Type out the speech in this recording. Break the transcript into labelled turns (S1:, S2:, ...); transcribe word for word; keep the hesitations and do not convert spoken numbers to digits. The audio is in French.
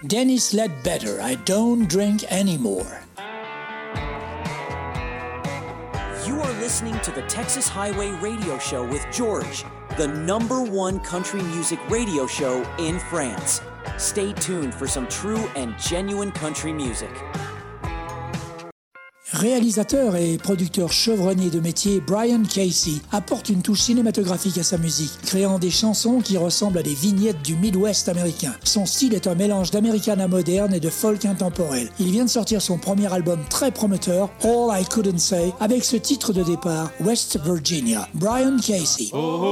S1: Dennis Ledbetter, I Don't Drink Anymore.
S2: You are listening to the Texas Highway Radio Show with George, the number one country music radio show in France. Stay tuned for some true and genuine country music.
S1: Réalisateur et producteur chevronné de métier, Brian Casey apporte une touche cinématographique à sa musique, créant des chansons qui ressemblent à des vignettes du Midwest américain. Son style est un mélange d'Americana moderne et de folk intemporel. Il vient de sortir son premier album très prometteur, All I Couldn't Say, avec ce titre de départ, West Virginia. Brian Casey. Oh,